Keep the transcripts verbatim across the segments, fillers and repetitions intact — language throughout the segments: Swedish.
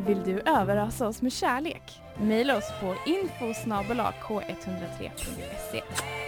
Vill du överrasa oss med kärlek? Maila oss på info snabel-a k ett noll tre punkt se.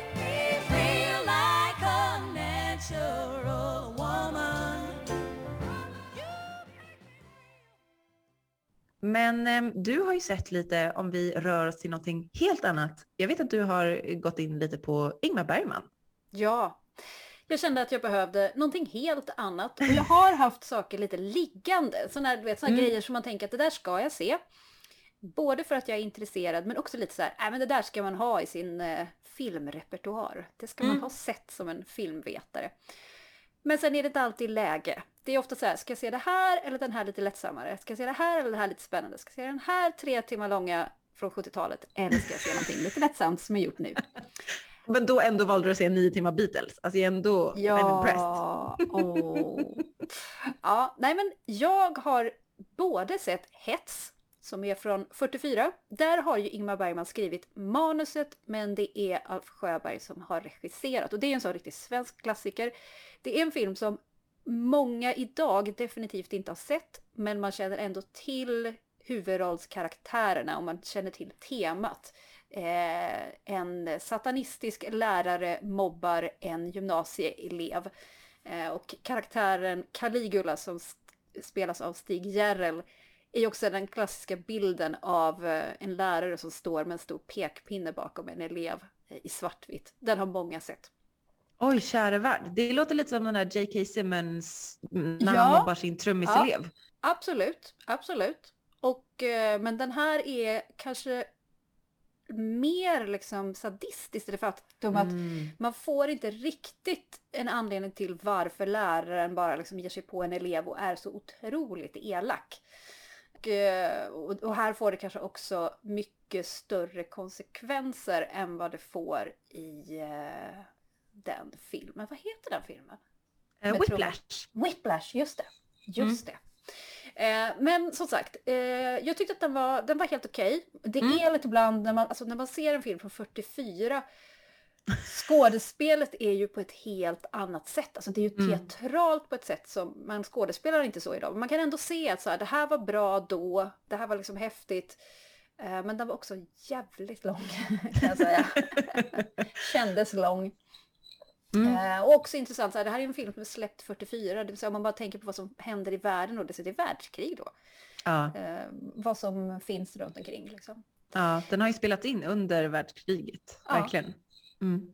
Men eh, du har ju sett lite, om vi rör oss till någonting helt annat. Jag vet att du har gått in lite på Ingmar Bergman. Ja, jag kände att jag behövde någonting helt annat. Och jag har haft saker lite liggande. Sådana, du vet, sådana mm. grejer som man tänker att det där ska jag se. Både för att jag är intresserad men också lite så här, äh, men det där ska man ha i sin eh, filmrepertoar. Det ska mm. man ha sett som en filmvetare. Men sen är det inte alltid läge. Det är ofta så här, ska jag se det här eller den här lite lättsammare? Ska jag se det här eller det här lite spännande? Ska jag se den här tre timmar långa från sjuttiotalet? Eller ska jag se någonting lite lättsamt som jag gjort nu? Men då ändå valde du att se nio timmar Beatles. Alltså jag är ändå ja, I'm impressed. Oh. Ja, nej men jag har både sett Hets som är från fyrtiofyra. Där har ju Ingmar Bergman skrivit manuset, men det är Alf Sjöberg som har regisserat. Och det är en sån riktigt svensk klassiker. Det är en film som många idag definitivt inte har sett, men man känner ändå till huvudrollskaraktärerna och man känner till temat. Eh, en satanistisk lärare mobbar en gymnasieelev. Eh, och karaktären Caligula som spelas av Stig Järrel är också den klassiska bilden av en lärare som står med en stor pekpinne bakom en elev i svartvitt. Den har många sett. Oj, kära värld. Det låter lite som den där J K. Simmons när ja, han mobbar sin trummiselev. Ja, absolut, absolut. Och, men den här är kanske mer liksom sadistiskt i det faktum att mm. man får inte riktigt en anledning till varför läraren bara liksom ger sig på en elev och är så otroligt elak. Och, och här får det kanske också mycket större konsekvenser än vad det får i uh, den filmen. Vad heter den filmen? Uh, Whiplash. Whiplash, just det. Just mm. det. Eh, men som sagt, eh, jag tyckte att den var, den var helt okej. Okay. Det mm. är lite ibland när man, alltså när man ser en film från fyrtiofyra, skådespelet är ju på ett helt annat sätt. Alltså det är ju teatralt mm. på ett sätt som man skådespelar inte så idag. Men man kan ändå se att så här, det här var bra då, det här var liksom häftigt. Eh, men den var också jävligt lång, kan jag säga. Kändes lång. Mm. Eh, och också intressant, så här, det här är en film som är släppt fyrtiofyra, det vill säga om man bara tänker på vad som händer i världen och det, så det är världskrig då. Ja. Eh, vad som finns runt omkring liksom. Ja, den har ju spelat in under världskriget, ja. Verkligen. Mm.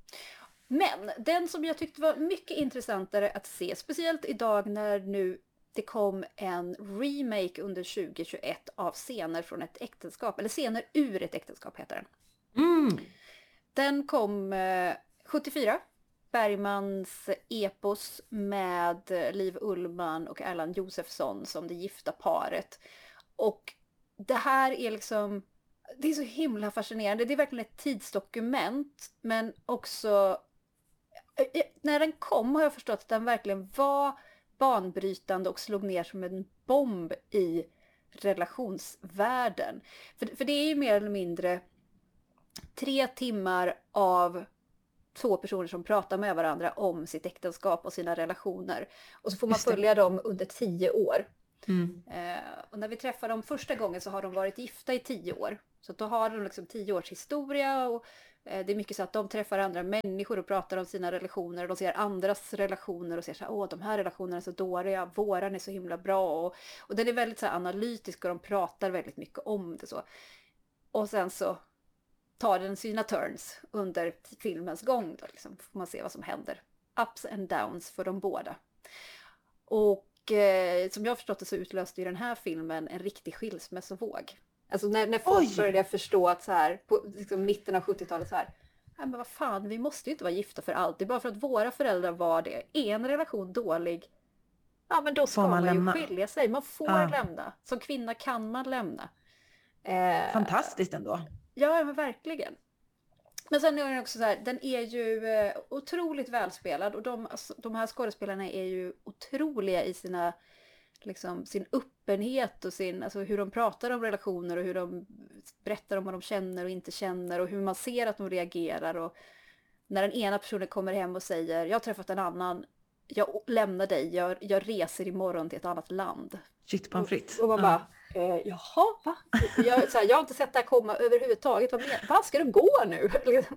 Men den som jag tyckte var mycket intressantare att se, speciellt idag när nu det kom en remake under tjugohundratjugoett av scener från ett äktenskap, eller scener ur ett äktenskap heter den. Mm. Den kom eh, sjuttiofyra. Bergmans epos med Liv Ullmann och Erland Josephson som det gifta paret. Och det här är liksom, det är så himla fascinerande. Det är verkligen ett tidsdokument, men också när den kom har jag förstått att den verkligen var banbrytande och slog ner som en bomb i relationsvärlden. För, för det är ju mer eller mindre tre timmar av två personer som pratar med varandra om sitt äktenskap och sina relationer. Och så får man följa dem under tio år. Mm. Eh, och när vi träffar dem första gången så har de varit gifta i tio år. Så då har de liksom tio års historia och eh, det är mycket så att de träffar andra människor och pratar om sina relationer. Och de ser andras relationer och ser så här, åh de här relationerna är så dåliga, våran är så himla bra. Och, och den är väldigt så här analytisk och de pratar väldigt mycket om det så. Och sen så tar den sina turns under filmens gång. Då liksom får man se vad som händer. Ups and downs för de båda. Och eh, som jag har förstått det så utlöste ju den här filmen en riktig skilsmässovåg. Alltså när, när folk Oj. började förstå att så här, på liksom mitten av sjuttiotalet så här, nej men vad fan, vi måste ju inte vara gifta för alltid. Bara för att våra föräldrar var det. Är en relation dålig, ja men då ska man, man ju lämna. skilja sig. Man får ja. lämna. Som kvinna kan man lämna. Eh, Fantastiskt ändå. Ja, men verkligen. Men sen är den också så här, den är ju eh, otroligt välspelad och de, alltså, de här skådespelarna är ju otroliga i sina, liksom, sin öppenhet och sin, alltså, hur de pratar om relationer och hur de berättar om vad de känner och inte känner och hur man ser att de reagerar. Och när den ena personen kommer hem och säger, jag har träffat en annan, jag lämnar dig, jag, jag reser imorgon till ett annat land. Shit, pommes frites. Och, och man bara, Eh, jaha, va? Jag, så här, jag har inte sett det här komma överhuvudtaget. Vad, men, vad ska du gå nu?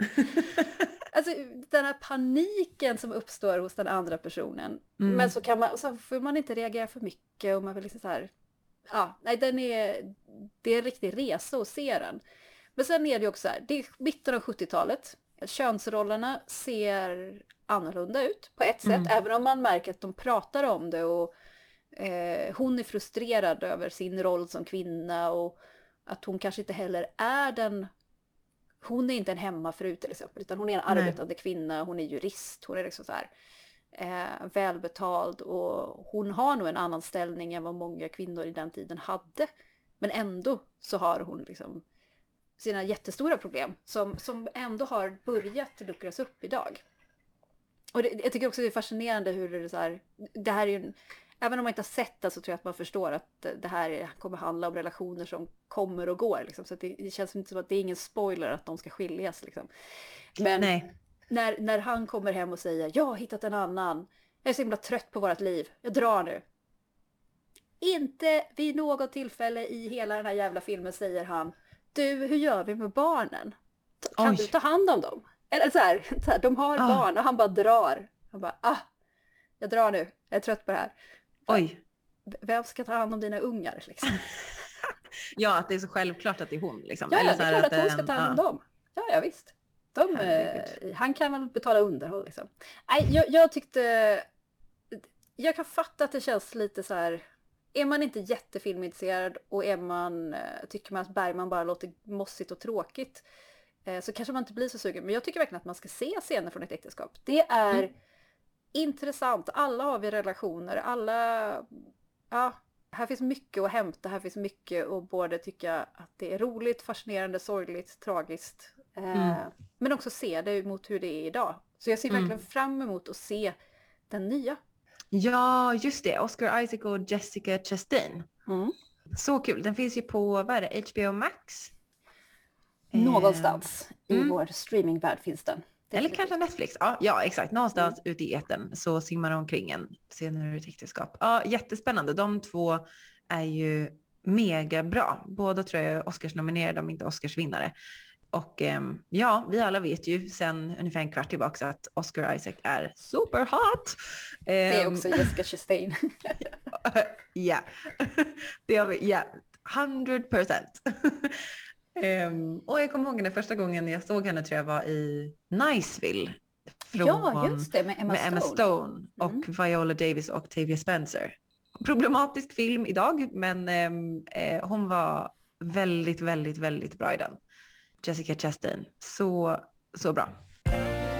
Alltså den här paniken som uppstår hos den andra personen. Mm. Men så kan man, så får man inte reagera för mycket och man vill liksom så här, ja, nej, den är, det är en riktig resa att se den. Men sen är det ju också så här, det är mitten av sjuttiotalet. Könsrollerna ser annorlunda ut på ett sätt, mm. även om man märker att de pratar om det och eh, hon är frustrerad över sin roll som kvinna och att hon kanske inte heller är den. Hon är inte en hemmafru till exempel, utan hon är en arbetande Nej. kvinna, hon är jurist, hon är liksom så här eh, välbetald och hon har nog en annan ställning än vad många kvinnor i den tiden hade. Men ändå så har hon liksom sina jättestora problem som, som ändå har börjat luckras upp idag. Och det, jag tycker också det är fascinerande hur det är så här, det här är ju en, även om man inte har sett det så tror jag att man förstår att det här kommer handla om relationer som kommer och går. Liksom. Så att det, det känns inte som att det är ingen spoiler att de ska skiljas. Liksom. Men Nej. När, när han kommer hem och säger jag har hittat en annan. Jag är så himla trött på vårt liv. Jag drar nu. Inte vid något tillfälle i hela den här jävla filmen säger han du, hur gör vi med barnen? Kan Oj. du ta hand om dem? Eller så här, så här de har ah. barn och han bara drar. Han bara, ah, jag drar nu. Jag är trött på det här. Oj. Vem ska ta hand om dina ungar liksom? Ja, att det är så självklart att det är hon liksom. Ja, Eller så det är klart att, att hon ska ta hand om ja. dem. Ja, ja visst. De, eh, han kan väl betala underhåll liksom. Nej, jag, jag tyckte jag kan fatta att det känns lite så här. Är man inte jättefilmintresserad och är man, tycker man att Bergman bara låter mossigt och tråkigt eh, så kanske man inte blir så sugen. Men jag tycker verkligen att man ska se scener från ett äktenskap. Det är mm. intressant. Alla har vi relationer. Alla, ja, här finns mycket att hämta. Här finns mycket att både tycka att det är roligt, fascinerande, sorgligt, tragiskt. Eh, mm. Men också se det mot hur det är idag. Så jag ser mm. verkligen fram emot att se den nya. Ja, just det. Oscar Isaac och Jessica Chastain. Mm. Så kul. Den finns ju på, vad är det, H B O Max? Någonstans eh. i mm. vår streamingvärld finns den. Eller kanske Netflix. Ja, ja exakt. Någonstans mm. ute i etern så simmar omkring en scener ur ett äktenskap. Ja, jättespännande. De två är ju mega bra. Båda tror jag är Oscars-nominerade, om inte Oscars-vinnare. Och um, ja, vi alla vet ju sen ungefär en kvart tillbaka att Oscar Isaac är super hot. Um, det är också Jessica Chastain. Ja, det har vi, ja, hundra procent. um, och jag kommer ihåg den första gången jag såg henne tror jag var i Niceville. Från, ja, just det, med Emma med Stone. Emma Stone och mm. Viola Davis och Octavia Spencer. Problematisk film idag, men um, eh, hon var väldigt, väldigt, väldigt bra i den. Jessica Chastain. Så, så bra.